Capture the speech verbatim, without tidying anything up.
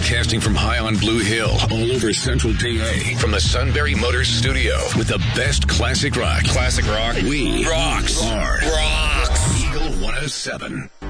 Broadcasting from high on Blue Hill, all over Central P A. From the Sunbury Motors Studio, with the best classic rock. Classic rock. We rocks. Are rocks. Eagle one oh seven.